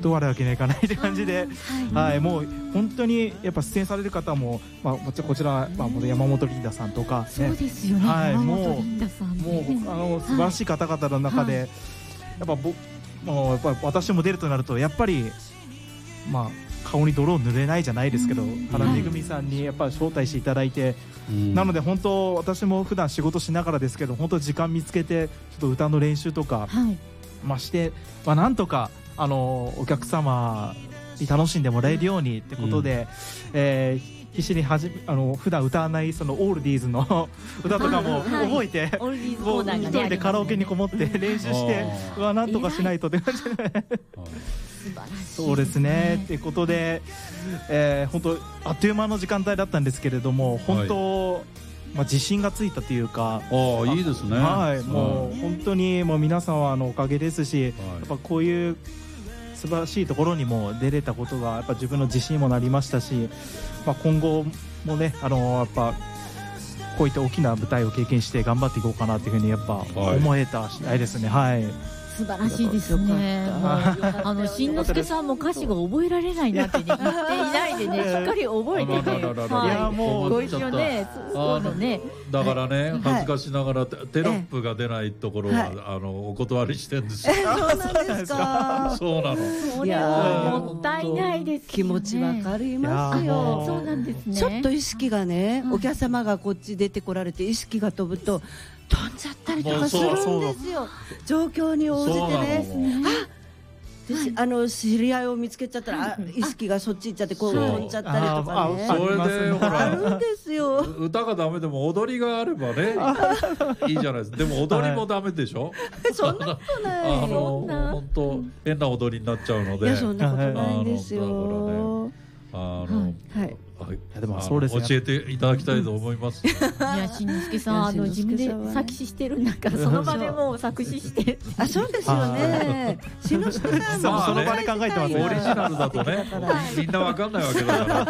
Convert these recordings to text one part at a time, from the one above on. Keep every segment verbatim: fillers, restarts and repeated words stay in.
断るわけにはいかないって感じで、はいはい、もう本当にやっぱ出演される方も、まあ、こちら、まあ、山本リンダさんとか、ね、 そうですよね、 はい、 山も本リンダさん、ね、 もうあの素晴らしい方々の中で、はい、やっぱ僕もうやっぱり私も出るとなるとやっぱりまあ顔に泥を塗れないじゃないですけど、原めぐみさんにやっぱり招待していただいて、うん、なので本当私も普段仕事しながらですけど本当時間見つけてちょっと歌の練習とか、はい、まあ、して、まあ、なんとかあのお客様に楽しんでもらえるようにってことで、うん、えー必死にはじあの普段歌わないそのオールディーズの歌とかも覚えて、はい、もう一人でカラオケにこもって練習してうわなんとかしないとって感じで素晴らしいですね。そうですねっていうことで、えー、本当あっという間の時間帯だったんですけれども本当、はい、まあ、自信がついたというか、 ああいいですね、 はい、もう本当にもう皆様のおかげですし、はい、やっぱこういう素晴らしいところにも出れたことがやっぱ自分の自信にもなりましたし、まあ、今後もねあのやっぱこういった大きな舞台を経験して頑張っていこうかなというふうにやっぱ思えた次第ですね。はい、はい、 素晴らしいですね。あのしんのすけさんも歌詞が覚えられないなってね言っていないでねしっかり覚えてね、 いやもうご一緒ねそうのねだからね、はい、恥ずかしながらテロップが出ないところは、はい、あのお断りしてるんですよ。 そうなんですか。 そうなの。 それはもったいないです、ね、 気持ちわかりますよ。 そうなんですね。 ちょっと意識がね、うん、お客様がこっち出てこられて意識が飛ぶと飛んじゃったりとかするんですよ。状況に応じてね。あであの知り合いを見つけちゃったら意識がそっち行っちゃってこう飛んじゃったりとかね。 それでほらあるんですよ。 歌がダメでも踊りがあればねいいじゃないですか。でも踊りもダメでしょ。 そんなことない。 あの本当変な踊りになっちゃうので。 いやそんなことないんですよ。 あのはい。 いやでもそうですね、 教えていただきたいと思います。 いやしんのすけさんあの自分で作詞してるんだからその場でもう作詞してあそうですよね。しんのすけさんもその場で考えてます。 オリジナルだとねみんなわかんないわけだから。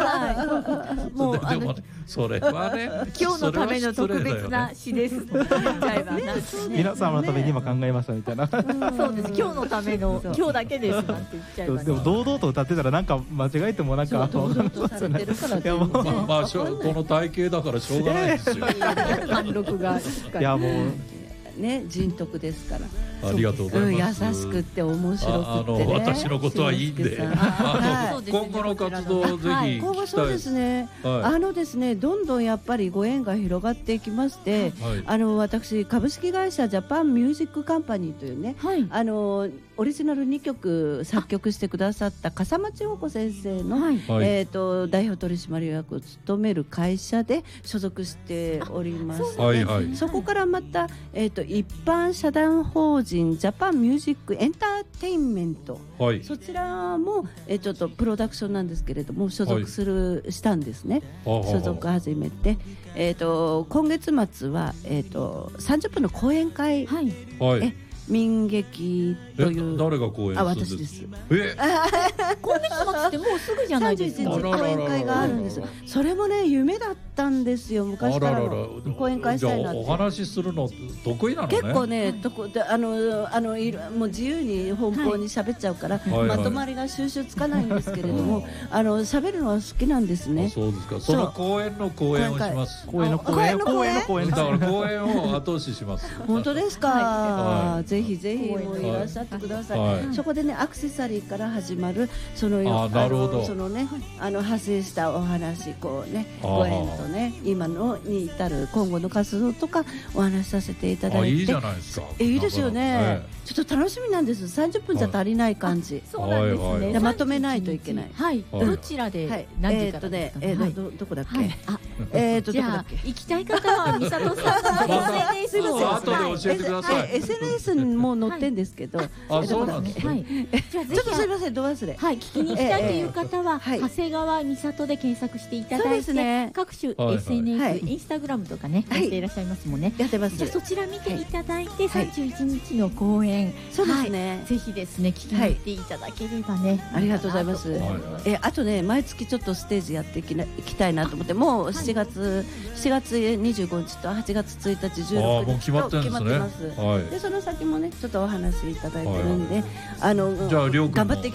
もうあのそれはね今日のための特別な詩です。 皆様のために今考えましたみたいな。 そうです今日のための今日だけですなんて言っちゃいます。 でも堂々と歌ってたらなんか間違えてもなんか堂々とされてるから。 まあこの体型だからしょうがないですよ。 貫禄がいやもうね人徳ですから。 ありがとうございます。 優しくって面白くってね。 私のことはいいんで。今後の活動をぜひ今後そうですね。あのですねどんどんやっぱりご縁が広がっていきまして、あの私株式会社ジャパンミュージックカンパニーというね、あのオリジナルにきょく作曲してくださった笠間千穂子先生のえっと代表取締役を務める会社で所属しております。そこからまたえっと一般社団法人ジャパンミュージックエンターテインメント、はい、そちらもえちょっとプロダクションなんですけれども所属する、はい、したんですね。所属始めて、えー、と今月末は、えー、とさんじゅっぷんの講演会、はい、え民劇という誰が講演するんですか。 あ私です。 え今月末ってもうすぐじゃないですか。 さんじゅういちにち講演会があるんです。それもね夢だったんですよ昔からの講演会したいなって。 お話しするの得意なのね。 結構ねとこあのあのいるもう自由に奔放に喋っちゃうから、はい、まとまりが収集つかないんですけれども、はいはい、あの喋るのは好きなんですね。 そうですか。その講演の講演をします。 講演の講演講演の講演だから講演を後押しします。 本当ですか。はい、ぜひぜひもういらっしゃってください。はい、そこでねアクセサリーから始まるそのよあのそのねあの派生したお話こうねご縁とね今のに至る今後の活動とかお話しさせていただいて。 いいじゃないですか。 えいいですよね。ちょっと楽しみなんです。さんじゅっぷんじゃ足りない感じ。 そうなんですね。 まとめないといけない。 はい。どちらで何時からですか。 えっとねどどこだっけ。えっとどこだっけ。 行きたい方は美里さんの エスエヌエス の後で教えてください。 エスエヌエス にも載ってんですけど。 あそうなんですね。 じゃあちょっとすみませんど忘れ。 はい、聞きに行きたいという方は長谷川美里で検索していただいて各種 エスエヌエス、インスタグラムとかねやっていらっしゃいますもんね。 やってます。 じゃあそちら見ていただいてさんじゅういちにちの公演そうですね。 ぜひですね聞きに行っていただければね。 ありがとうございます。えあとね毎月ちょっとステージやっていきな行きたいなと思ってもうしちがつしちがつにじゅうごにちとはちがつついたちじゅうろくにちと決まってます。でその先もねちょっとお話いただいてるんであの頑張って